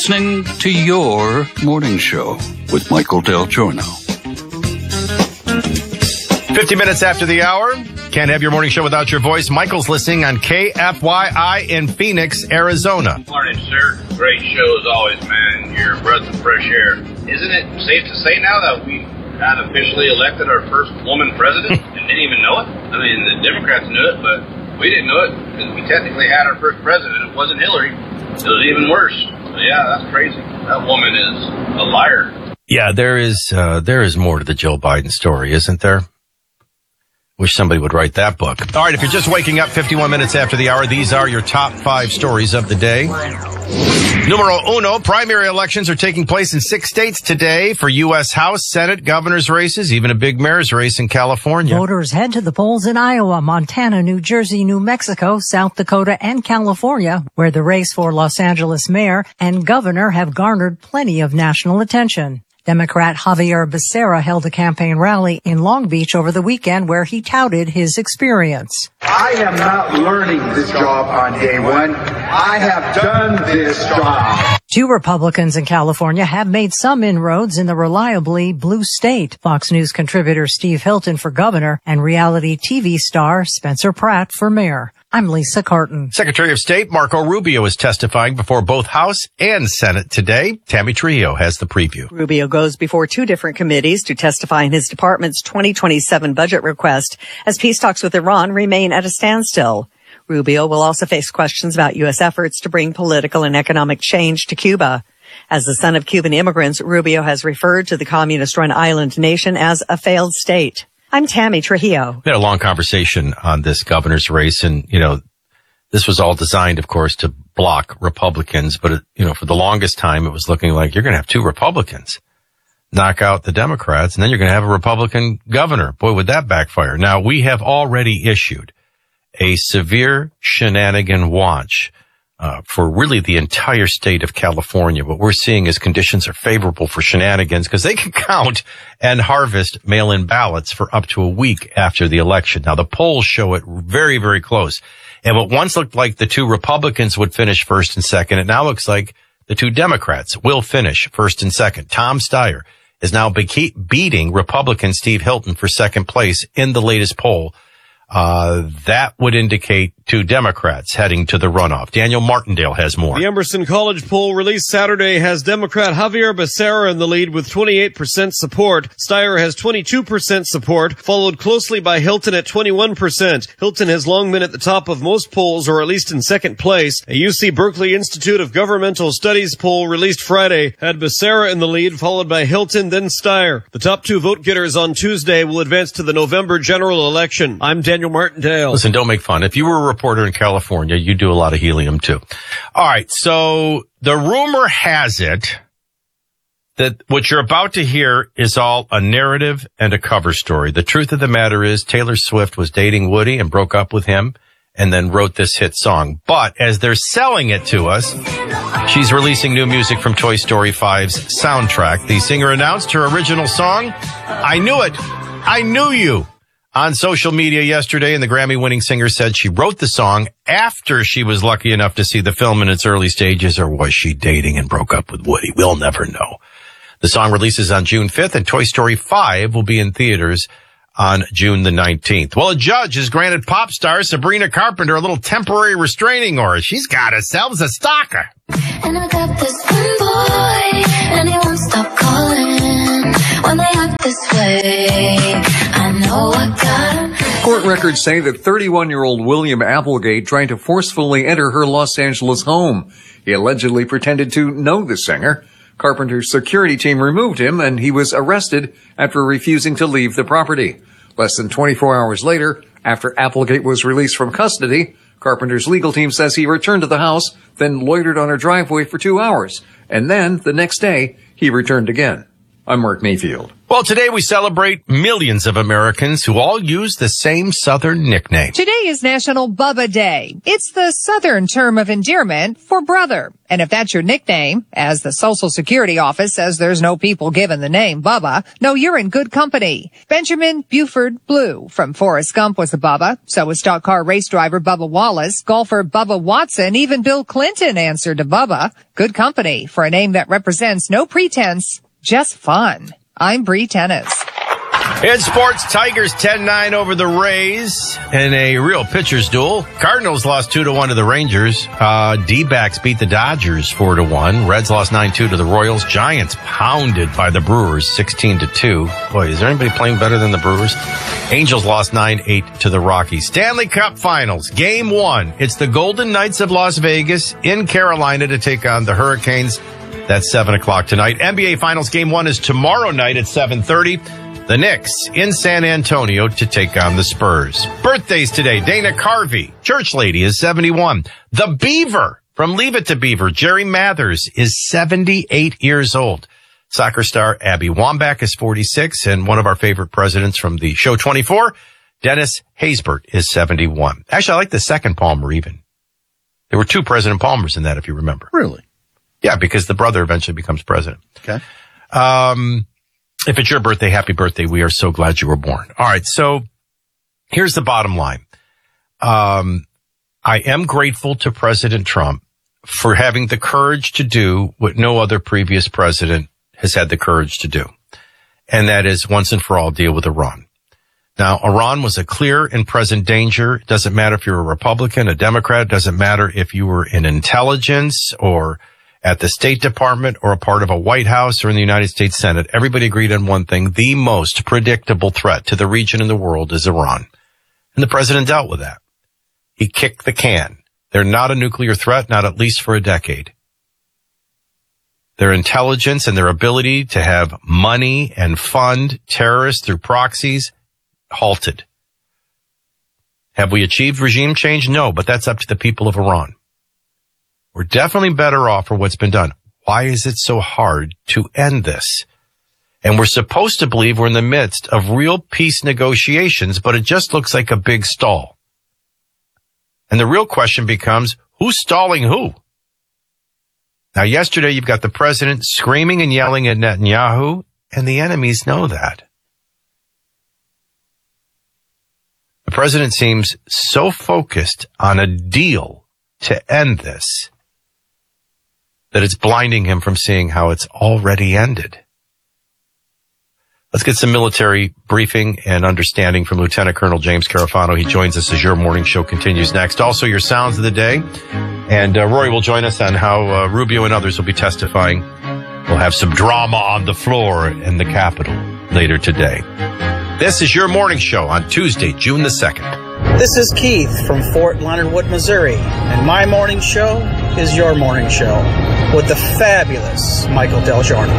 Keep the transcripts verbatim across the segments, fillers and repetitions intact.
Listening to your morning show with Michael Del Giorno. fifty minutes after the hour. Can't have your morning show without your voice. Michael's listening on K F Y I in Phoenix, Arizona. Morning, sir. Great show as always, man. You're a breath of fresh air. Isn't it safe to say now that we had officially elected our first woman president and didn't even know it? I mean, the Democrats knew it, but we didn't know it because we technically had our first president. It wasn't Hillary. It was even worse. So, yeah, that's crazy. That woman is a liar. Yeah, there is uh, there is more to the Joe Biden story, isn't there? Wish somebody would write that book. All right, if you're just waking up fifty-one minutes after the hour, these are your top five stories of the day. Numero uno, primary elections are taking place in six states today for U S House, Senate, governor's races, even a big mayor's race in California. Voters head to the polls in Iowa, Montana, New Jersey, New Mexico, South Dakota, and California, where the race for Los Angeles mayor and governor have garnered plenty of national attention. Democrat Javier Becerra held a campaign rally in Long Beach over the weekend where he touted his experience. I am not learning this job on day one. I have done this job. Two Republicans in California have made some inroads in the reliably blue state. Fox News contributor Steve Hilton for governor and reality T V star Spencer Pratt for mayor. I'm Lisa Carton. Secretary of State Marco Rubio is testifying before both House and Senate today. Tammy Trujillo has the preview. Rubio goes before two different committees to testify in his department's twenty twenty-seven budget request as peace talks with Iran remain at a standstill. Rubio will also face questions about U S efforts to bring political and economic change to Cuba. As the son of Cuban immigrants, Rubio has referred to the communist-run island nation as a failed state. I'm Tammy Trujillo. We had a long conversation on this governor's race, and, you know, this was all designed, of course, to block Republicans. But, it, you know, for the longest time, it was looking like you're going to have two Republicans knock out the Democrats, and then you're going to have a Republican governor. Boy, would that backfire. Now, we have already issued a severe shenanigan watch uh, for really the entire state of California. What we're seeing is conditions are favorable for shenanigans because they can count and harvest mail-in ballots for up to a week after the election. Now, the polls show it very, very close. And what once looked like the two Republicans would finish first and second, it now looks like the two Democrats will finish first and second. Tom Steyer is now be- beating Republican Steve Hilton for second place in the latest poll. Uh, that would indicate two Democrats heading to the runoff. Daniel Martindale has more. The Emerson College poll released Saturday has Democrat Javier Becerra in the lead with twenty-eight percent support. Steyer has twenty-two percent support, followed closely by Hilton at twenty-one percent. Hilton has long been at the top of most polls, or at least in second place. A U C Berkeley Institute of Governmental Studies poll released Friday had Becerra in the lead, followed by Hilton, then Steyer. The top two vote getters on Tuesday will advance to the November general election. I'm Daniel Martindale. Listen, don't make fun. If you were a reporter in California, you do a lot of helium too. All right. So the rumor has it that what you're about to hear is all a narrative and a cover story. The truth of the matter is Taylor Swift was dating Woody and broke up with him and then wrote this hit song. But as they're selling it to us, she's releasing new music from Toy Story five's soundtrack. The singer announced her original song, I Knew It, I Knew You, on social media yesterday, and the Grammy-winning singer said she wrote the song after she was lucky enough to see the film in its early stages, or was she dating and broke up with Woody? We'll never know. The song releases on June fifth, and Toy Story five will be in theaters on June the nineteenth. Well, a judge has granted pop star Sabrina Carpenter a little temporary restraining order. She's got herself a stalker. And I got this one boy, and he won't stop calling. When they act this way, I know I got him. Court records say that thirty-one-year-old William Applegate tried to forcefully enter her Los Angeles home. He allegedly pretended to know the singer. Carpenter's security team removed him, and he was arrested after refusing to leave the property. Less than twenty-four hours later, after Applegate was released from custody, Carpenter's legal team says he returned to the house, then loitered on her driveway for two hours, and then, the next day, he returned again. I'm Mark Mayfield. Well, today we celebrate millions of Americans who all use the same Southern nickname. Today is National Bubba Day. It's the Southern term of endearment for brother. And if that's your nickname, as the Social Security Office says there's no people given the name Bubba, no, you're in good company. Benjamin Buford Blue from Forrest Gump was a Bubba. So was stock car race driver Bubba Wallace, golfer Bubba Watson, even Bill Clinton answered to Bubba. Good company for a name that represents no pretense, just fun. I'm Bree Tennis. In sports, Tigers ten nine over the Rays in a real pitcher's duel. Cardinals lost two to one to the Rangers. Uh, D-backs beat the Dodgers four to one. Reds lost nine two to the Royals. Giants pounded by the Brewers sixteen to two. Boy, is there anybody playing better than the Brewers? Angels lost nine eight to the Rockies. Stanley Cup Finals, Game one. It's the Golden Knights of Las Vegas in Carolina to take on the Hurricanes. That's seven o'clock tonight. N B A Finals Game one is tomorrow night at seven thirty. The Knicks in San Antonio to take on the Spurs. Birthdays today. Dana Carvey, church lady, is seventy-one. The Beaver from Leave It to Beaver, Jerry Mathers, is seventy-eight years old. Soccer star Abby Wambach is forty-six. And one of our favorite presidents from the show twenty-four, Dennis Haysbert, is seventy-one. Actually, I like the second Palmer even. There were two President Palmers in that, if you remember. Really? Yeah, because the brother eventually becomes president. Okay. Um, if it's your birthday, happy birthday. We are so glad you were born. All right. So here's the bottom line. Um, I am grateful to President Trump for having the courage to do what no other previous president has had the courage to do. And that is once and for all deal with Iran. Now, Iran was a clear and present danger. It doesn't matter if you're a Republican, a Democrat. It doesn't matter if you were in intelligence or at the State Department or a part of a White House or in the United States Senate. Everybody agreed on one thing. The most predictable threat to the region and the world is Iran. And the president dealt with that. He kicked the can. They're not a nuclear threat, not at least for a decade. Their intelligence and their ability to have money and fund terrorists through proxies halted. Have we achieved regime change? No, but that's up to the people of Iran. We're definitely better off for what's been done. Why is it so hard to end this? And we're supposed to believe we're in the midst of real peace negotiations, but it just looks like a big stall. And the real question becomes, who's stalling who? Now, yesterday you've got the president screaming and yelling at Netanyahu, and the enemies know that. The president seems so focused on a deal to end this that it's blinding him from seeing how it's already ended. Let's get some military briefing and understanding from Lieutenant Colonel James Carafano. He joins us as your morning show continues next. Also, your sounds of the day. And uh, Rory will join us on how uh, Rubio and others will be testifying. We'll have some drama on the floor in the Capitol later today. This is your morning show on Tuesday, June the second. This is Keith from Fort Leonard Wood, Missouri, and my morning show is your morning show with the fabulous Michael Del Giorno.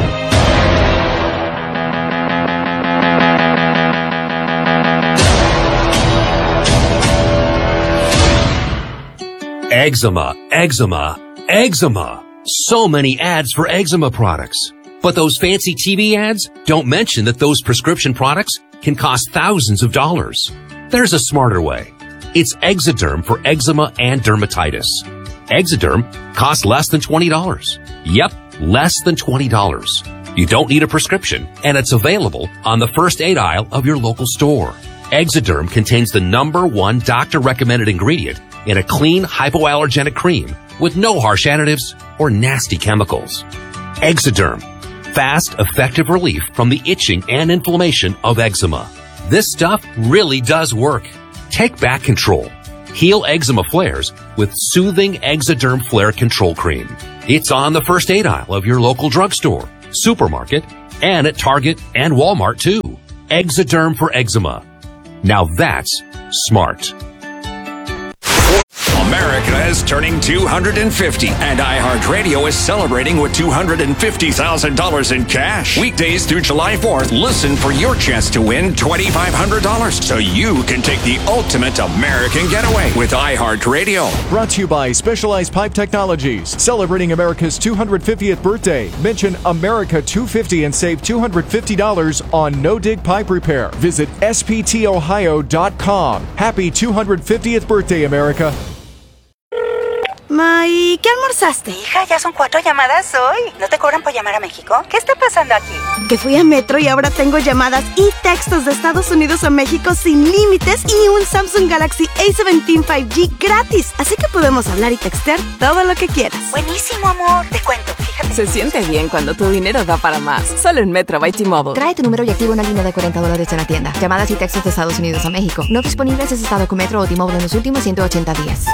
Eczema, eczema, eczema. So many ads for eczema products. But those fancy T V ads don't mention that those prescription products can cost thousands of dollars. There's a smarter way. It's Exoderm for eczema and dermatitis. Exoderm costs less than twenty dollars. Yep, less than twenty dollars. You don't need a prescription, and it's available on the first aid aisle of your local store. Exoderm contains the number one doctor-recommended ingredient in a clean, hypoallergenic cream with no harsh additives or nasty chemicals. Exoderm. Fast, effective relief from the itching and inflammation of eczema. This stuff really does work. Take back control. Heal eczema flares with soothing Exoderm Flare Control Cream. It's on the first aid aisle of your local drugstore, supermarket, and at Target and Walmart too. Exoderm for eczema. Now that's smart. America is turning two hundred fifty, and iHeartRadio is celebrating with two hundred fifty thousand dollars in cash. Weekdays through July fourth, listen for your chance to win twenty-five hundred dollars so you can take the ultimate American getaway with iHeartRadio. Brought to you by Specialized Pipe Technologies. Celebrating America's two hundred fiftieth birthday. Mention America two fifty and save two hundred fifty dollars on no-dig pipe repair. Visit S P T ohio dot com. Happy two hundred fiftieth birthday, America. Ma, ¿y qué almorzaste? Hija, ya son cuatro llamadas hoy. ¿No te cobran por llamar a México? ¿Qué está pasando aquí? Que fui a Metro y ahora tengo llamadas y textos de Estados Unidos a México sin límites y un Samsung Galaxy A diecisiete cinco G gratis. Así que podemos hablar y textear todo lo que quieras. Buenísimo, amor. Te cuento, fíjate. Se siente bien cuando tu dinero da para más. Solo en Metro by T-Mobile. Trae tu número y activa una línea de cuarenta dólares en la tienda. Llamadas y textos de Estados Unidos a México. No disponibles si has estado con Metro o T-Mobile en los últimos ciento ochenta días.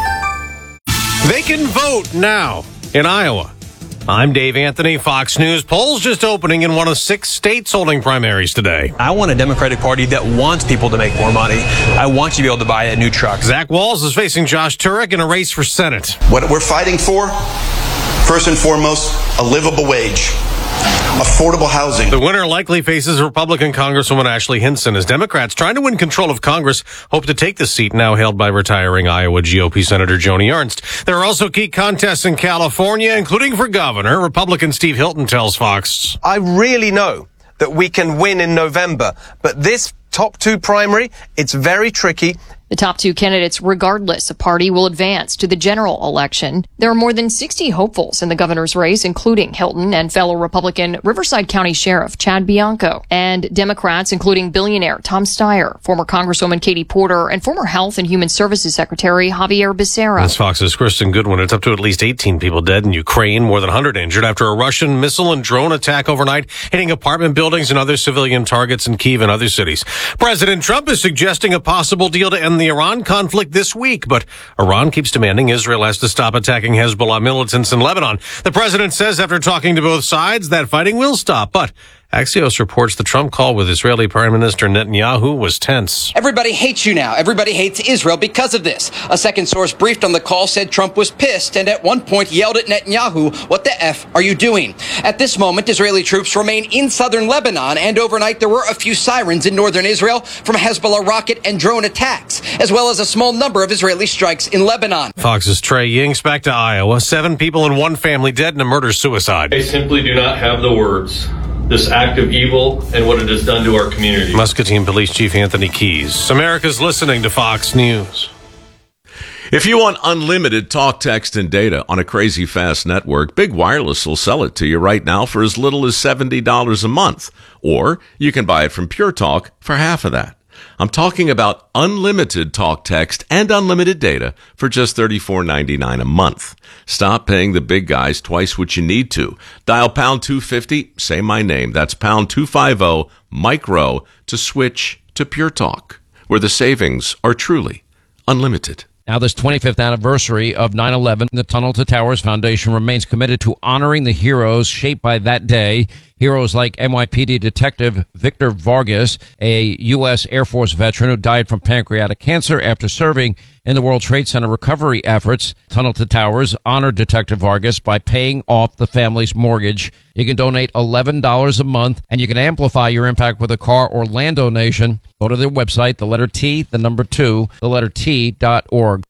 They can vote now in Iowa. I'm Dave Anthony, Fox News. Polls just opening in one of six states holding primaries today. I want a Democratic Party that wants people to make more money. I want you to be able to buy a new truck. Zach Walz is facing Josh Turek in a race for Senate. What we're fighting for, first and foremost, a livable wage. Affordable housing. The winner likely faces Republican Congresswoman Ashley Hinson as Democrats trying to win control of Congress hope to take the seat now held by retiring Iowa G O P Senator Joni Ernst. There are also key contests in California, including for governor. Republican Steve Hilton tells Fox. I really know that we can win in November, but this top two primary, it's very tricky. The top two candidates, regardless of party, will advance to the general election. There are more than sixty hopefuls in the governor's race, including Hilton and fellow Republican Riverside County Sheriff Chad Bianco, and Democrats, including billionaire Tom Steyer, former Congresswoman Katie Porter, and former Health and Human Services Secretary Javier Becerra. That's Fox's Kristen Goodwin. It's up to at least eighteen people dead in Ukraine, more than one hundred injured after a Russian missile and drone attack overnight, hitting apartment buildings and other civilian targets in Kyiv and other cities. President Trump is suggesting a possible deal to end the Iran conflict this week, but Iran keeps demanding Israel has to stop attacking Hezbollah militants in Lebanon. The president says after talking to both sides that fighting will stop, but Axios reports the Trump call with Israeli Prime Minister Netanyahu was tense. Everybody hates you now. Everybody hates Israel because of this. A second source briefed on the call said Trump was pissed and at one point yelled at Netanyahu, "What the F are you doing?" At this moment, Israeli troops remain in southern Lebanon, and overnight there were a few sirens in northern Israel from Hezbollah rocket and drone attacks, as well as a small number of Israeli strikes in Lebanon. Fox's Trey Yingst back to Iowa. Seven people and one family dead in a murder-suicide. They simply do not have the words. This act of evil and what it has done to our community. Muscatine Police Chief Anthony Keys. America's listening to Fox News. If you want unlimited talk, text, and data on a crazy fast network, Big Wireless will sell it to you right now for as little as seventy dollars a month. Or you can buy it from Pure Talk for half of that. I'm talking about unlimited talk, text, and unlimited data for just thirty-four ninety-nine a month. Stop paying the big guys twice what you need to. Dial pound two fifty, say my name. That's pound two fifty, micro, to switch to Pure Talk, where the savings are truly unlimited. Now, this twenty-fifth anniversary of nine eleven, the Tunnel to Towers Foundation remains committed to honoring the heroes shaped by that day. Heroes like N Y P D Detective Victor Vargas, a U S Air Force veteran who died from pancreatic cancer after serving in the World Trade Center recovery efforts. Tunnel to Towers honored Detective Vargas by paying off the family's mortgage. You can donate eleven dollars a month, and you can amplify your impact with a car or land donation. Go to their website, the letter T, the number two, the letter T dot org.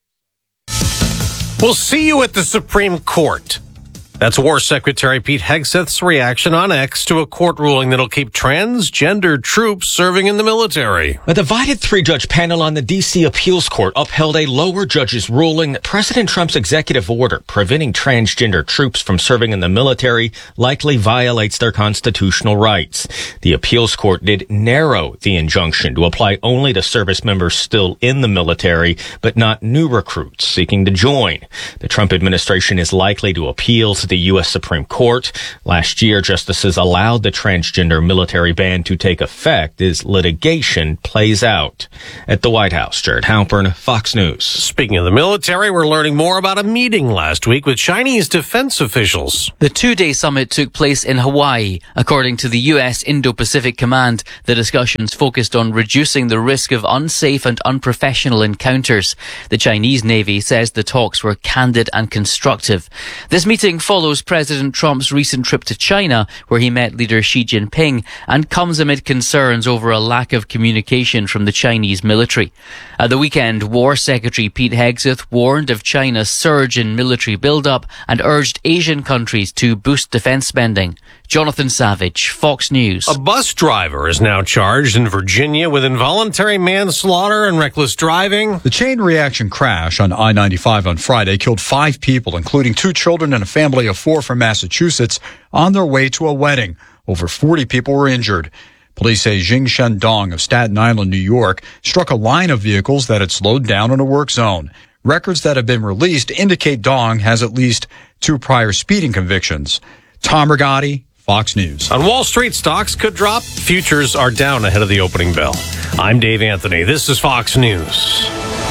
We'll see you at the Supreme Court. That's War Secretary Pete Hegseth's reaction on X to a court ruling that'll keep transgender troops serving in the military. A divided three-judge panel on the D C Appeals Court upheld a lower judge's ruling that President Trump's executive order preventing transgender troops from serving in the military likely violates their constitutional rights. The Appeals Court did narrow the injunction to apply only to service members still in the military, but not new recruits seeking to join. The Trump administration is likely to appeal to the U S Supreme Court. Last year, justices allowed the transgender military ban to take effect as litigation plays out. At the White House, Jared Halpern, Fox News. Speaking of the military, we're learning more about a meeting last week with Chinese defense officials. The two-day summit took place in Hawaii. According to the U S Indo-Pacific Command, the discussions focused on reducing the risk of unsafe and unprofessional encounters. The Chinese Navy says the talks were candid and constructive. This meeting follows President Trump's recent trip to China, where he met leader Xi Jinping, and comes amid concerns over a lack of communication from the Chinese military. At the weekend, War Secretary Pete Hegseth warned of China's surge in military buildup and urged Asian countries to boost defense spending. Jonathan Savage, Fox News. A bus driver is now charged in Virginia with involuntary manslaughter and reckless driving. The chain reaction crash on I ninety-five on Friday killed five people, including two children and a family of four from Massachusetts, on their way to a wedding. Over forty people were injured. Police say Jing Shendong of Staten Island, New York, struck a line of vehicles that had slowed down in a work zone. Records that have been released indicate Dong has at least two prior speeding convictions. Tom Rigotti, Fox News. On Wall Street, stocks could drop. Futures are down ahead of the opening bell. I'm Dave Anthony. This is Fox News.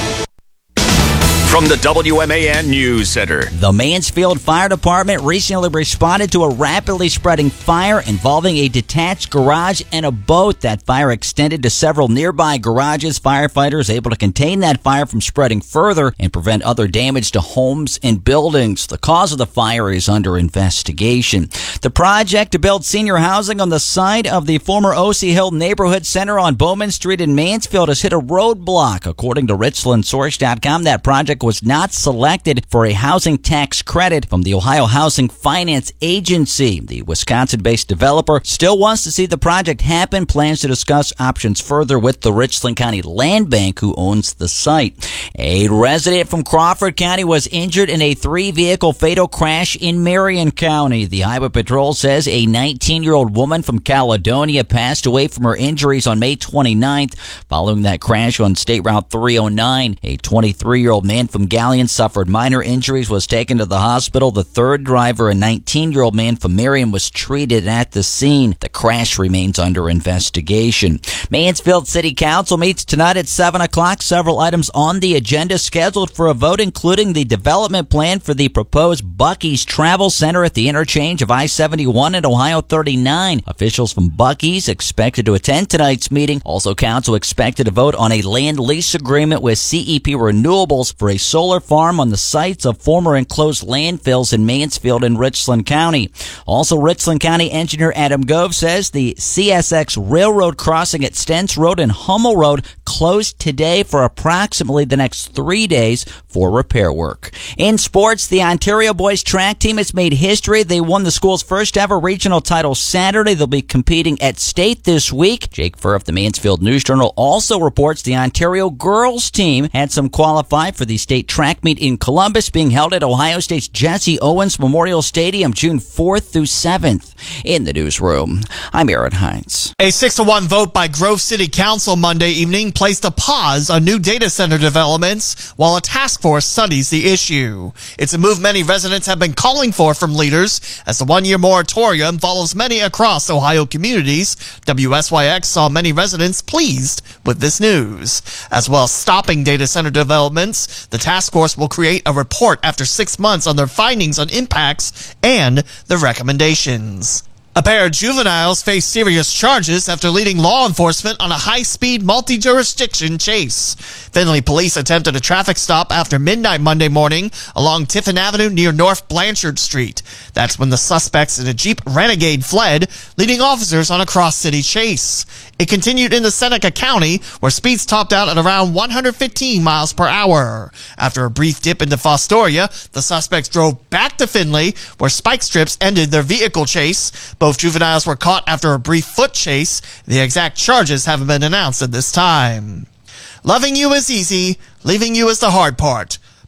From the W M A N News Center. The Mansfield Fire Department recently responded to a rapidly spreading fire involving a detached garage and a boat. That fire extended to several nearby garages. Firefighters able to contain that fire from spreading further and prevent other damage to homes and buildings. The cause of the fire is under investigation. The project to build senior housing on the site of the former O C Hill Neighborhood Center on Bowman Street in Mansfield has hit a roadblock. According to Richland Source dot com, that project was not selected for a housing tax credit from the Ohio Housing Finance Agency. The Wisconsin-based developer still wants to see the project happen, plans to discuss options further with the Richland County Land Bank, who owns the site. A resident from Crawford County was injured in a three-vehicle fatal crash in Marion County. The Highway Patrol says a nineteen-year-old woman from Caledonia passed away from her injuries on May twenty-ninth following that crash on State Route three oh nine. A twenty-three-year-old man from Gallion suffered minor injuries, was taken to the hospital. The third driver, a nineteen-year-old man from Marion, was treated at the scene. The crash remains under investigation. Mansfield City Council meets tonight at seven o'clock. Several items on the agenda scheduled for a vote, including the development plan for the proposed Buc-ee's Travel Center at the interchange of I seventy-one and Ohio thirty-nine. Officials from Buc-ee's expected to attend tonight's meeting. Also, council expected to vote on a land lease agreement with C E P Renewables for a solar farm on the sites of former enclosed landfills in Mansfield and Richland County. Also, Richland County engineer Adam Gove says the C S X Railroad crossing at Stents Road and Hummel Road closed today for approximately the next three days for repair work. In sports, the Ontario boys track team has made history. They won the school's first ever regional title Saturday. They'll be competing at state this week. Jake Furr of the Mansfield News Journal also reports the Ontario girls team had some qualify for the state track meet in Columbus, being held at Ohio State's Jesse Owens Memorial Stadium June fourth through seventh. In the newsroom, I'm Aaron Hines. A six to one vote by Grove City Council Monday evening placed a pause on new data center developments while a task force studies the issue. It's a move many residents have been calling for from leaders, as the one-year moratorium follows many across Ohio communities. W S Y X saw many residents pleased with this news. As well as stopping data center developments, the task force will create a report after six months on their findings on impacts and the recommendations. A pair of juveniles face serious charges after leading law enforcement on a high-speed, multi-jurisdiction chase. Findlay police attempted a traffic stop after midnight Monday morning along Tiffin Avenue near North Blanchard Street. That's when the suspects in a Jeep Renegade fled, leading officers on a cross-city chase. It continued into Seneca County, where speeds topped out at around one hundred fifteen miles per hour. After a brief dip into Fostoria, the suspects drove back to Findlay, where spike strips ended their vehicle chase. Both juveniles were caught after a brief foot chase. The exact charges haven't been announced at this time. Loving you is easy, leaving you is the hard part.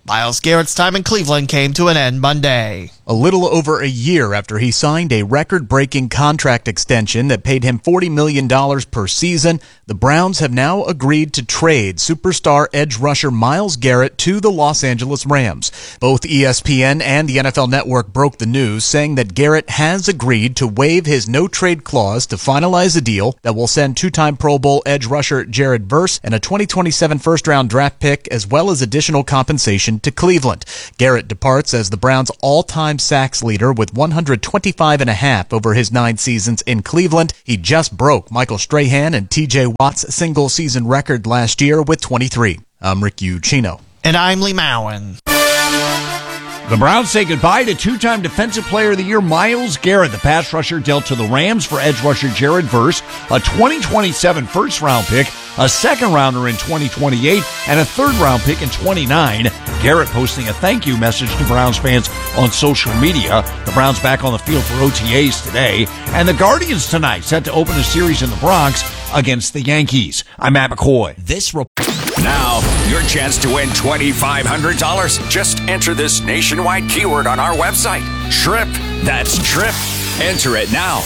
Myles Garrett's time in Cleveland came to an end Monday. A little over a year after he signed a record-breaking contract extension that paid him forty million dollars per season, the Browns have now agreed to trade superstar edge rusher Myles Garrett to the Los Angeles Rams. Both E S P N and the N F L Network broke the news, saying that Garrett has agreed to waive his no-trade clause to finalize a deal that will send two-time Pro Bowl edge rusher Jared Verse and a twenty twenty-seven first-round draft pick, as well as additional compensation to Cleveland. Garrett departs as the Browns' all-time sacks leader with one hundred twenty-five and a half over his nine seasons in Cleveland. He just broke Michael Strahan and T J Watt's single-season record last year with twenty-three. I'm Rick Ucchino. And I'm Lee Mowen. The Browns say goodbye to two-time Defensive Player of the Year Myles Garrett. The pass rusher dealt to the Rams for edge rusher Jared Verse, a twenty twenty-seven first-round pick, a second-rounder in twenty twenty-eight, and a third-round pick in twenty-nine. Garrett posting a thank you message to Browns fans on social media. The Browns back on the field for O T As today. And the Guardians tonight set to open a series in the Bronx against the Yankees. I'm Matt McCoy. This report. Now, your chance to win twenty-five hundred dollars. Just enter this nationwide keyword on our website. TRIP. That's TRIP. Enter it now.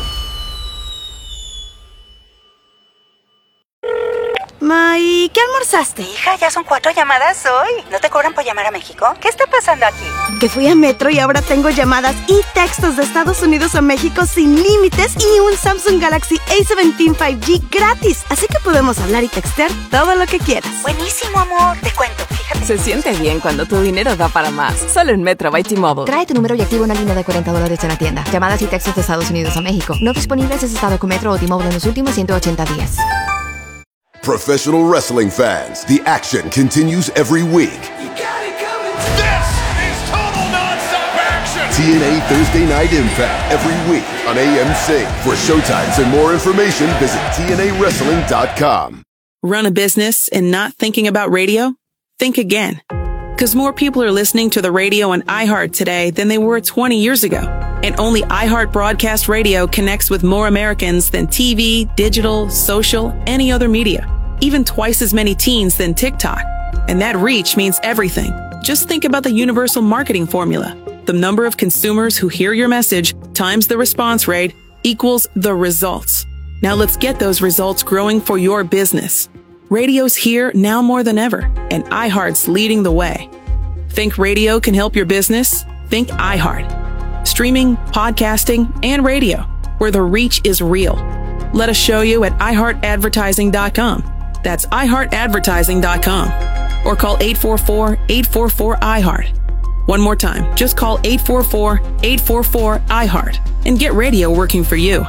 Ma, ¿y qué almorzaste? Hija, ya son cuatro llamadas hoy. ¿No te cobran por llamar a México? ¿Qué está pasando aquí? Que fui a Metro y ahora tengo llamadas y textos de Estados Unidos a México sin límites y un Samsung Galaxy A diecisiete cinco G gratis. Así que podemos hablar y textear todo lo que quieras. Buenísimo, amor. Te cuento, fíjate. Se siente bien cuando tu dinero da para más. Solo en Metro by T-Mobile. Trae tu número y activa una línea de cuarenta dólares en la tienda. Llamadas y textos de Estados Unidos a México. No disponibles en estado con Metro o T-Mobile en los últimos ciento ochenta días. Professional wrestling fans, the action continues every week. You got it coming. This is total nonstop action. T N A Thursday Night Impact every week on A M C. For showtimes and more information, visit T N A wrestling dot com. Run a business and not thinking about radio? Think again. Because more people are listening to the radio on iHeart today than they were twenty years ago. And only iHeart Broadcast Radio connects with more Americans than T V, digital, social, any other media. Even twice as many teens than TikTok. And that reach means everything. Just think about the universal marketing formula. The number of consumers who hear your message times the response rate equals the results. Now let's get those results growing for your business. Radio's here now more than ever, and iHeart's leading the way. Think radio can help your business? Think iHeart. Streaming, podcasting, and radio, where the reach is real. Let us show you at i heart advertising dot com. That's i heart advertising dot com. Or call eight four four, eight four four, I heart. One more time, just call eight four four, eight four four, I heart and get radio working for you.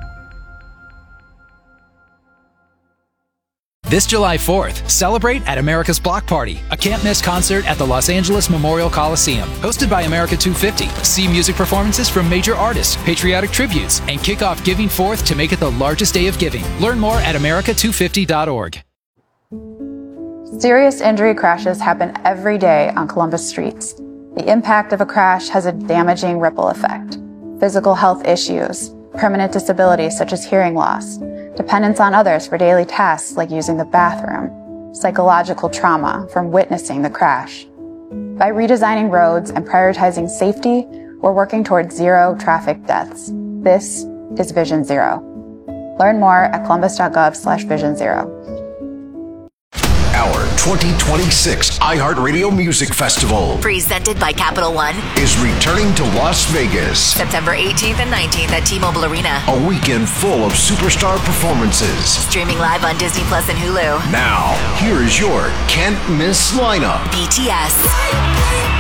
This July fourth, celebrate at America's Block Party, a can't-miss concert at the Los Angeles Memorial Coliseum. Hosted by America two fifty, see music performances from major artists, patriotic tributes, and kick off Giving Fourth to make it the largest day of giving. Learn more at america two fifty dot org. Serious injury crashes happen every day on Columbus streets. The impact of a crash has a damaging ripple effect. Physical health issues, permanent disabilities such as hearing loss, dependence on others for daily tasks like using the bathroom, psychological trauma from witnessing the crash. By redesigning roads and prioritizing safety, we're working towards zero traffic deaths. This is Vision Zero. Learn more at columbus.gov slash vision zero. Our twenty twenty-six iHeartRadio Music Festival, presented by Capital One, is returning to Las Vegas. September eighteenth and nineteenth at T-Mobile Arena. A weekend full of superstar performances. Streaming live on Disney Plus and Hulu. Now, here is your can't miss lineup. B T S.